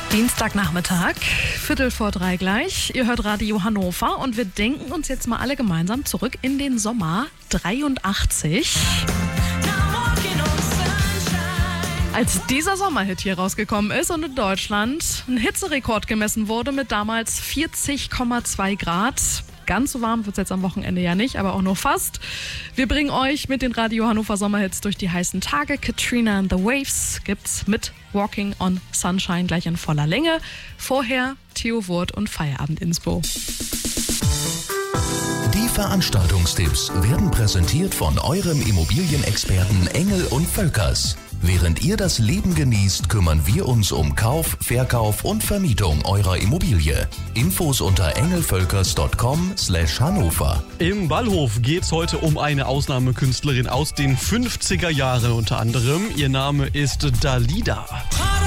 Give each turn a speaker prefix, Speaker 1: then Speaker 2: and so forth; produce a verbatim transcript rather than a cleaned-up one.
Speaker 1: Dienstagnachmittag, Viertel vor drei gleich. Ihr hört Radio Hannover und wir denken uns jetzt mal alle gemeinsam zurück in den Sommer dreiundachtzig. Als dieser Sommerhit hier rausgekommen ist und in Deutschland ein Hitzerekord gemessen wurde mit damals vierzig Komma zwei Grad. Ganz so warm wird es jetzt am Wochenende ja nicht, aber auch nur fast. Wir bringen euch mit den Radio Hannover Sommerhits durch die heißen Tage. Katrina and the Waves gibt's mit Walking on Sunshine gleich in voller Länge. Vorher Theo Wurth und Feierabend-Inspo.
Speaker 2: Die Veranstaltungstipps werden präsentiert von eurem Immobilienexperten Engel und Völkers. Während ihr das Leben genießt, kümmern wir uns um Kauf, Verkauf und Vermietung eurer Immobilie. Infos unter engelvölkers punkt com slash Hannover.
Speaker 3: Im Ballhof geht's heute um eine Ausnahmekünstlerin aus den fünfziger Jahren unter anderem. Ihr Name ist Dalida.